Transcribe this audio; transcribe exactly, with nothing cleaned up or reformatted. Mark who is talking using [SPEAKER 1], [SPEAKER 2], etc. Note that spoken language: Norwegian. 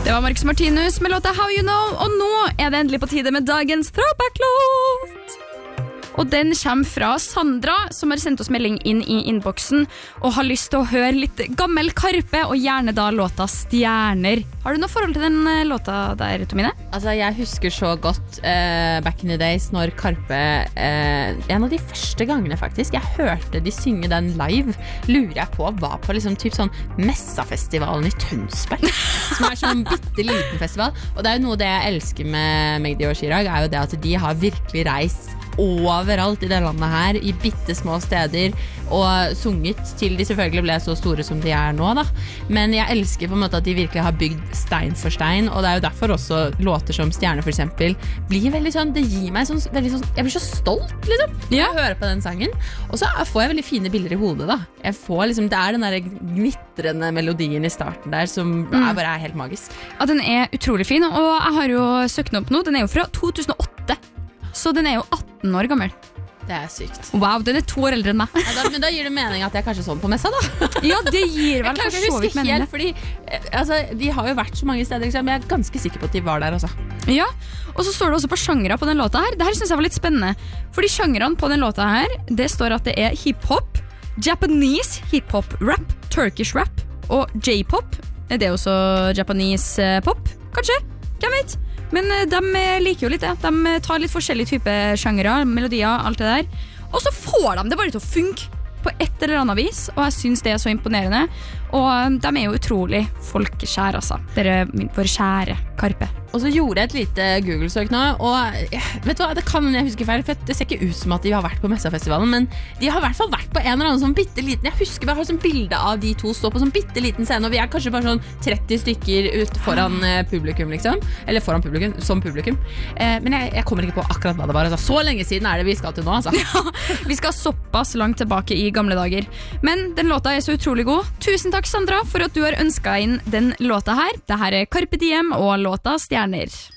[SPEAKER 1] Det var Marcus Martinus med låta How You Know, og nå er det endelig på tide med dagens throwback-låt. Og den kommer fra Sandra, som har sendt oss melding inn i innboksen og har lyst til å høre litt gammel Karpe, og gjerne da låta Stjerner. Har du noe forhold til den uh, låta der, Tomine?
[SPEAKER 2] Altså, jeg husker så godt uh, back in the days når Karpe, uh, en av de første gangene faktisk, jeg hørte de synge den live, lurer jeg på, var på liksom typ sånn Messafestivalen i Tønsberg, som er sånn bitte liten festival. Og det er jo noe det jeg elsker med Magdi og Chirag, er jo det at de har virkelig reist overalt i det landet her, i bitte små steder, og sunget til de selvfølgelig ble så store som de er nå da. Men jeg elsker på en måte at de virkelig har bygd stein for stein, og det er jo derfor også låter som Stjerne for eksempel blir veldig sånn, det gir meg sånn, veldig sånn, jeg blir så stolt liksom, når jeg hører på den sangen, og så får jeg veldig fine bilder i hodet da. Jeg får liksom, det er den der gnitrende melodien i starten der som mm. er bare er helt magisk.
[SPEAKER 1] Ja, den er utrolig fin, og jeg har jo søkt den opp nå, den er jo fra to tusen og åtte, så den er jo atten år gammel.
[SPEAKER 2] Det er sykt.
[SPEAKER 1] Wow, den er to år eldre enn meg.
[SPEAKER 2] Ja, da, men da gir det mening at jeg kanskje sånn på messa da.
[SPEAKER 1] Ja, det gir vel
[SPEAKER 2] for så vidt mening. Fordi, altså, de har jo vært så mange steder, men jeg er ganske sikker på at de var der også.
[SPEAKER 1] Ja, og så står det også på sjangere på den låta her. Det her synes jeg var litt spennende, fordi sjangerene på den låta her, det står at det er hip-hop, Japanese hip-hop rap, Turkish rap og J-pop. Er det også Japanese pop, kanskje? Hvem vet? Men de liker jo litt det. De tar litt forskjellige typer sjangere, melodier, alt det der. Og så får de det bare til å funke på et eller annet vis, og jeg synes det er så imponerende. Og de er jo utrolig folkeskjære, altså. Dere er vår kjære Karpe.
[SPEAKER 2] Og så gjorde jeg et lite Google-søk nå, og vet du hva, det kan jeg huske feil, for det ser ikke ut som at de har vært på Messafestivalen, men de har i hvert fall vært på en eller annen sånn bitteliten, jeg husker vi har sånn bilde av de to stå på sånn bitteliten scene, og vi er kanskje bare sånn tretti stykker ut foran publikum, liksom. Eller foran publikum, som publikum. Eh, men jeg, jeg kommer ikke på akkurat hva det var, altså. Så lenge siden er det vi skal til nå, altså.
[SPEAKER 1] Ja, vi skal såpass langt tilbake i gamle dager. Men den låta er så utrolig god. Tusen takk, Sandra, for at du har ønsket inn den låta her. Dette er Carpe Diem og låta Stjerner.